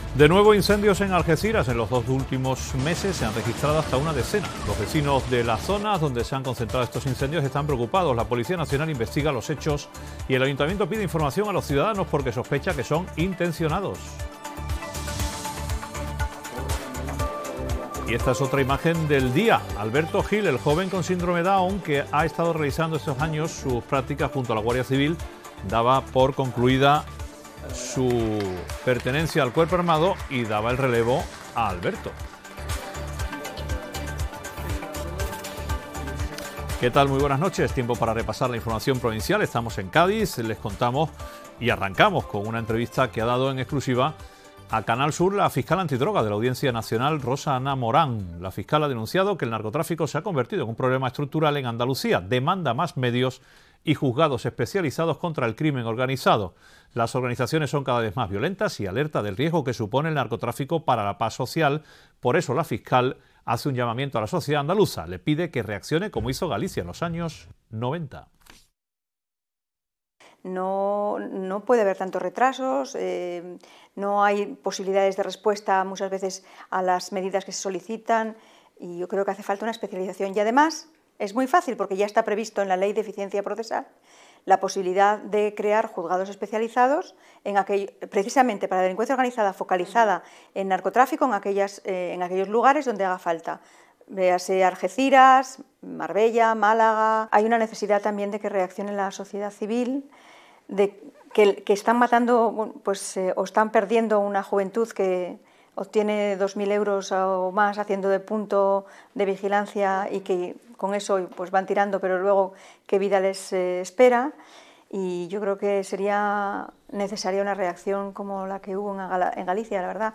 De nuevo incendios en Algeciras. En los 2 últimos meses se han registrado hasta una decena. Los vecinos de las zonas donde se han concentrado estos incendios están preocupados. La Policía Nacional investiga los hechos y el Ayuntamiento pide información a los ciudadanos porque sospecha que son intencionados. Y esta es otra imagen del día. Alberto Gil, el joven con síndrome Down, que ha estado realizando estos años sus prácticas junto a la Guardia Civil, daba por concluida su pertenencia al cuerpo armado y daba el relevo a Alberto. ¿Qué tal? Muy buenas noches. Tiempo para repasar la información provincial. Estamos en Cádiz. Les contamos y arrancamos con una entrevista que ha dado en exclusiva a Canal Sur la fiscal antidroga de la Audiencia Nacional, Rosa Ana Morán. La fiscal ha denunciado que el narcotráfico se ha convertido en un problema estructural en Andalucía. Demanda más medios y juzgados especializados contra el crimen organizado. Las organizaciones son cada vez más violentas y alerta del riesgo que supone el narcotráfico para la paz social. Por eso la fiscal hace un llamamiento a la sociedad andaluza. Le pide que reaccione como hizo Galicia en los años 90. No puede haber tantos retrasos, no hay posibilidades de respuesta muchas veces a las medidas que se solicitan y yo creo que hace falta una especialización. Y además es muy fácil porque ya está previsto en la Ley de Eficiencia Procesal la posibilidad de crear juzgados especializados precisamente para la delincuencia organizada focalizada en narcotráfico en aquellos lugares donde haga falta. Véase Algeciras, Marbella, Málaga. Hay una necesidad también de que reaccione la sociedad civil, de que están matando, o están perdiendo una juventud que obtiene 2.000 euros o más haciendo de punto de vigilancia y que con eso pues van tirando, pero luego qué vida les espera. Y yo creo que sería necesaria una reacción como la que hubo en Galicia, la verdad.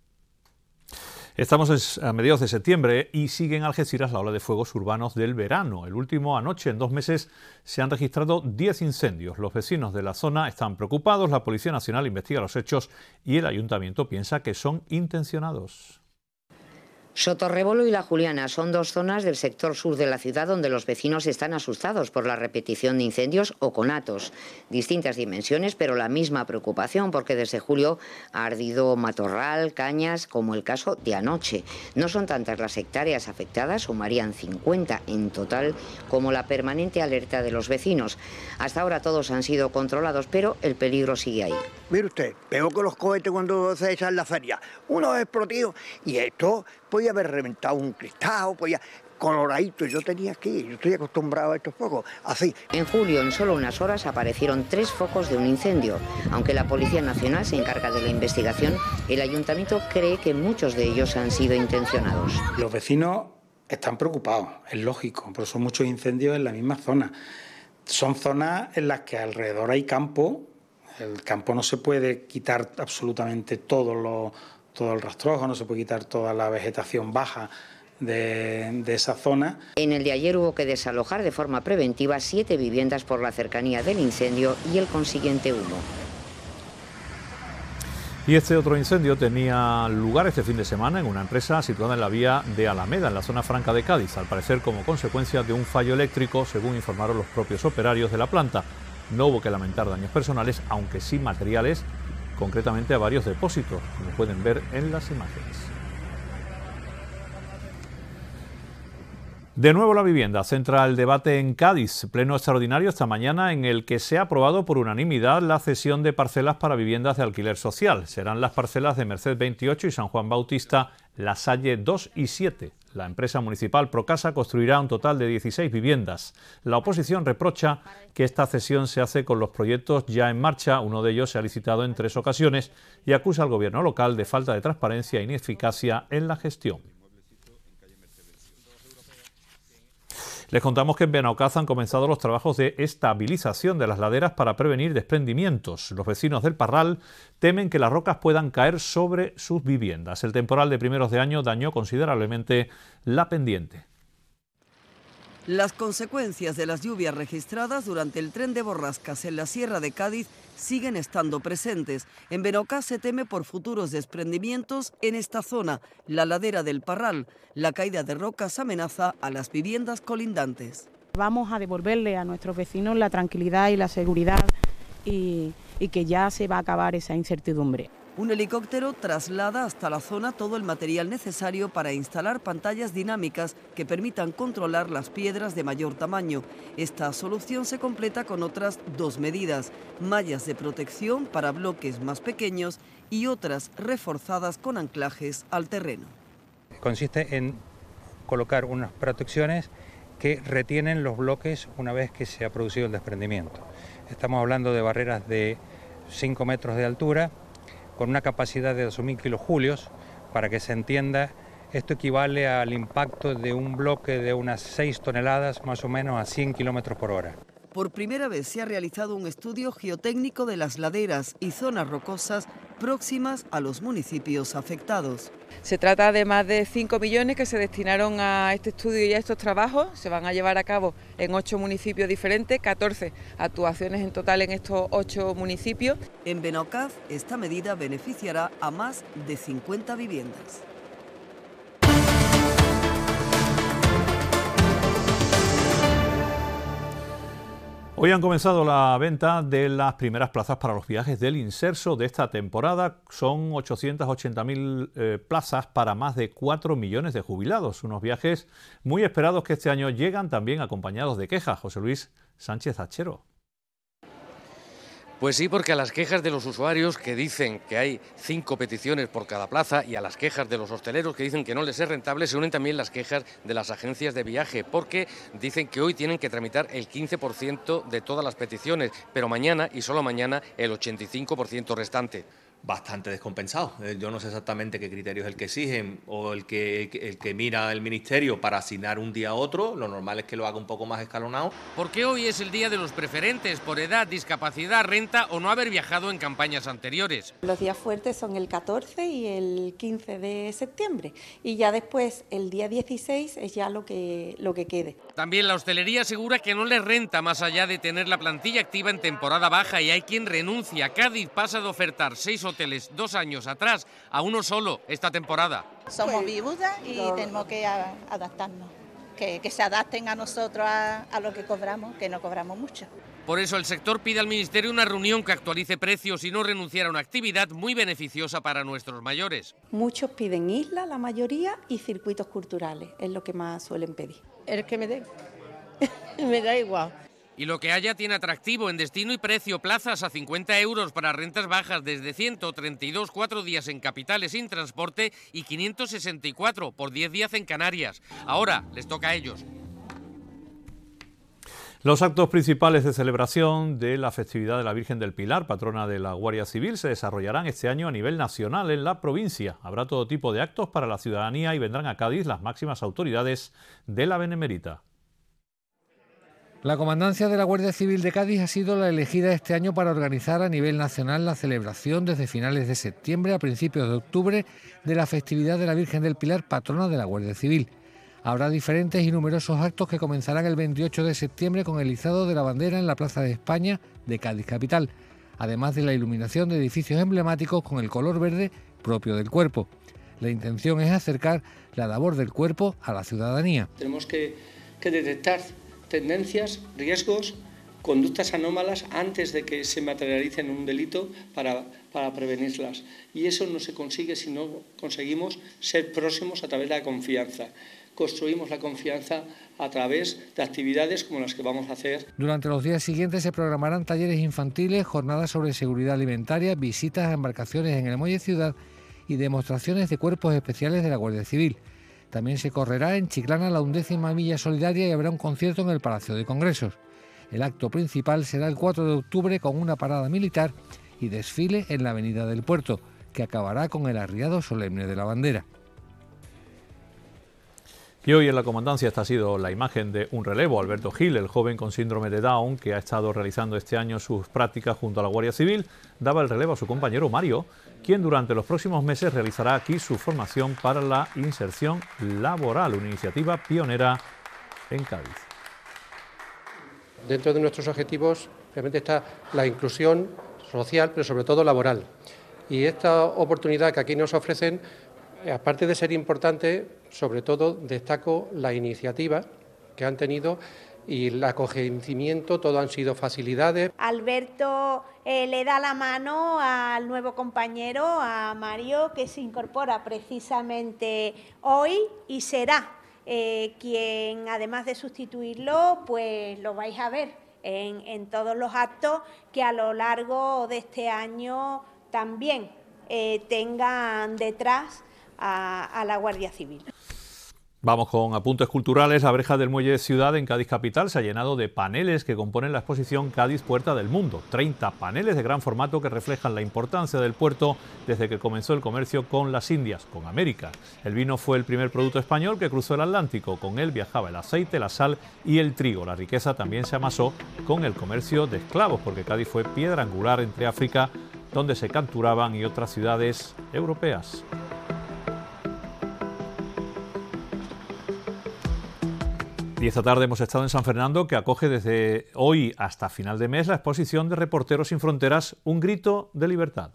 Estamos a mediados de septiembre y sigue en Algeciras la ola de fuegos urbanos del verano. El último anoche, en 2 meses, se han registrado 10 incendios. Los vecinos de la zona están preocupados, la Policía Nacional investiga los hechos y el Ayuntamiento piensa que son intencionados. Sotorrebolo y La Juliana son 2 zonas del sector sur de la ciudad donde los vecinos están asustados por la repetición de incendios o conatos. Distintas dimensiones, pero la misma preocupación porque desde julio ha ardido matorral, cañas, como el caso de anoche. No son tantas las hectáreas afectadas, sumarían 50 en total, como la permanente alerta de los vecinos. Hasta ahora todos han sido controlados, pero el peligro sigue ahí. Mire usted, peor que los cohetes cuando se echan en la feria. Uno explotó y esto podía haber reventado un cristal, coloradito. Yo estoy acostumbrado a estos focos, así. En julio, en solo unas horas, aparecieron 3 focos de un incendio. Aunque la Policía Nacional se encarga de la investigación, el Ayuntamiento cree que muchos de ellos han sido intencionados. Los vecinos están preocupados, es lógico, porque son muchos incendios en la misma zona. Son zonas en las que alrededor hay campo. El campo no se puede quitar absolutamente todo el rastrojo, no se puede quitar toda la vegetación baja de esa zona. En el de ayer hubo que desalojar de forma preventiva 7 viviendas por la cercanía del incendio y el consiguiente humo. Y este otro incendio tenía lugar este fin de semana en una empresa situada en la vía de Alameda, en la zona franca de Cádiz, al parecer como consecuencia de un fallo eléctrico, según informaron los propios operarios de la planta. No hubo que lamentar daños personales, aunque sí materiales, concretamente a varios depósitos, como pueden ver en las imágenes. De nuevo la vivienda centra el debate en Cádiz. Pleno extraordinario esta mañana en el que se ha aprobado por unanimidad la cesión de parcelas para viviendas de alquiler social. Serán las parcelas de Merced 28 y San Juan Bautista, La Salle 2 y 7. La empresa municipal Procasa construirá un total de 16 viviendas. La oposición reprocha que esta cesión se hace con los proyectos ya en marcha. Uno de ellos se ha licitado en 3 ocasiones y acusa al gobierno local de falta de transparencia e ineficacia en la gestión. Les contamos que en Benaocaz han comenzado los trabajos de estabilización de las laderas para prevenir desprendimientos. Los vecinos del Parral temen que las rocas puedan caer sobre sus viviendas. El temporal de primeros de año dañó considerablemente la pendiente. Las consecuencias de las lluvias registradas durante el tren de borrascas en la Sierra de Cádiz siguen estando presentes. En Benaocaz se teme por futuros desprendimientos en esta zona, la ladera del Parral. La caída de rocas amenaza a las viviendas colindantes. Vamos a devolverle a nuestros vecinos la tranquilidad y la seguridad y que ya se va a acabar esa incertidumbre. Un helicóptero traslada hasta la zona todo el material necesario para instalar pantallas dinámicas que permitan controlar las piedras de mayor tamaño. Esta solución se completa con otras 2 medidas: mallas de protección para bloques más pequeños y otras reforzadas con anclajes al terreno. Consiste en colocar unas protecciones que retienen los bloques una vez que se ha producido el desprendimiento. Estamos hablando de barreras de 5 metros de altura, con una capacidad de 2.000 kilojulios. Para que se entienda, esto equivale al impacto de un bloque de unas 6 toneladas, más o menos a 100 kilómetros por hora. Por primera vez se ha realizado un estudio geotécnico de las laderas y zonas rocosas próximas a los municipios afectados. Se trata de más de 5 millones que se destinaron a este estudio y a estos trabajos. Se van a llevar a cabo en 8 municipios diferentes, 14 actuaciones en total en estos 8 municipios. En Benaucaz, esta medida beneficiará a más de 50 viviendas. Hoy han comenzado la venta de las primeras plazas para los viajes del Inserso de esta temporada. Son 880.000 plazas para más de 4 millones de jubilados. Unos viajes muy esperados que este año llegan también acompañados de quejas. José Luis Sánchez Achero. Pues sí, porque a las quejas de los usuarios que dicen que hay 5 peticiones por cada plaza y a las quejas de los hosteleros que dicen que no les es rentable, se unen también las quejas de las agencias de viaje, porque dicen que hoy tienen que tramitar el 15% de todas las peticiones, pero mañana y solo mañana el 85% restante. Bastante descompensado. Yo no sé exactamente qué criterio es el que exigen o el que mira el Ministerio para asignar un día a otro. Lo normal es que lo haga un poco más escalonado. Porque hoy es el día de los preferentes por edad, discapacidad, renta o no haber viajado en campañas anteriores. Los días fuertes son el 14 y el 15 de septiembre y ya después el día 16 es ya lo que quede. También la hostelería asegura que no les renta más allá de tener la plantilla activa en temporada baja y hay quien renuncia. Cádiz pasa de ofertar 6 hoteles 2 años atrás a uno solo esta temporada. Somos viudas y tenemos que adaptarnos, que se adapten a nosotros a lo que cobramos, que no cobramos mucho. Por eso el sector pide al Ministerio una reunión que actualice precios y no renunciar a una actividad muy beneficiosa para nuestros mayores. Muchos piden islas, la mayoría, y circuitos culturales, es lo que más suelen pedir. El que me dé, me da igual. Y lo que haya tiene atractivo en destino y precio: plazas a 50 euros para rentas bajas desde 132 4 días en capitales sin transporte y 564 por 10 días en Canarias. Ahora les toca a ellos. Los actos principales de celebración de la festividad de la Virgen del Pilar, patrona de la Guardia Civil, se desarrollarán este año a nivel nacional en la provincia. Habrá todo tipo de actos para la ciudadanía y vendrán a Cádiz las máximas autoridades de la Benemérita. La Comandancia de la Guardia Civil de Cádiz ha sido la elegida este año para organizar a nivel nacional la celebración desde finales de septiembre a principios de octubre de la festividad de la Virgen del Pilar, patrona de la Guardia Civil. Habrá diferentes y numerosos actos que comenzarán el 28 de septiembre con el izado de la bandera en la Plaza de España de Cádiz capital, además de la iluminación de edificios emblemáticos con el color verde propio del cuerpo. La intención es acercar la labor del cuerpo a la ciudadanía. Tenemos que detectar tendencias, riesgos, conductas anómalas antes de que se materialicen un delito para prevenirlas. Y eso no se consigue si no conseguimos ser próximos a través de la confianza. Construimos la confianza a través de actividades como las que vamos a hacer. Durante los días siguientes se programarán talleres infantiles, jornadas sobre seguridad alimentaria, visitas a embarcaciones en el Muelle Ciudad y demostraciones de cuerpos especiales de la Guardia Civil. También se correrá en Chiclana la 11ª milla solidaria y habrá un concierto en el Palacio de Congresos. El acto principal será el 4 de octubre con una parada militar y desfile en la Avenida del Puerto, que acabará con el arriado solemne de la bandera. Y hoy en la comandancia esta ha sido la imagen de un relevo. Alberto Gil, el joven con síndrome de Down, que ha estado realizando este año sus prácticas junto a la Guardia Civil, daba el relevo a su compañero Mario, quien durante los próximos meses realizará aquí su formación para la inserción laboral, una iniciativa pionera en Cádiz. Dentro de nuestros objetivos realmente está la inclusión social, pero sobre todo laboral. Y esta oportunidad que aquí nos ofrecen, aparte de ser importante, sobre todo destaco la iniciativa que han tenido y el acogimiento, todo han sido facilidades. Alberto le da la mano al nuevo compañero, a Mario, que se incorpora precisamente hoy y será quien, además de sustituirlo, pues lo vais a ver en todos los actos que a lo largo de este año también tengan detrás a la Guardia Civil. Vamos con apuntes culturales. La verja del Muelle de Ciudad en Cádiz capital se ha llenado de paneles que componen la exposición Cádiz Puerta del Mundo. 30 paneles de gran formato que reflejan la importancia del puerto desde que comenzó el comercio con las Indias, con América. El vino fue el primer producto español que cruzó el Atlántico. Con él viajaba el aceite, la sal y el trigo. La riqueza también se amasó con el comercio de esclavos, porque Cádiz fue piedra angular entre África, donde se capturaban, y otras ciudades europeas. Y esta tarde hemos estado en San Fernando, que acoge desde hoy hasta final de mes la exposición de Reporteros Sin Fronteras, Un grito de libertad.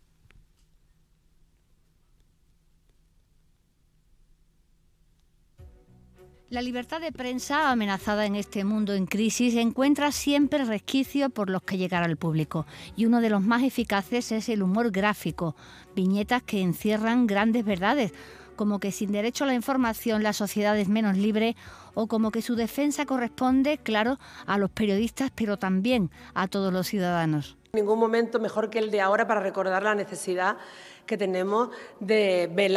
La libertad de prensa, amenazada en este mundo en crisis, encuentra siempre resquicios por los que llegar al público. Y uno de los más eficaces es el humor gráfico, viñetas que encierran grandes verdades, como que sin derecho a la información la sociedad es menos libre, o como que su defensa corresponde, claro, a los periodistas, pero también a todos los ciudadanos. Ningún momento mejor que el de ahora para recordar la necesidad que tenemos de velar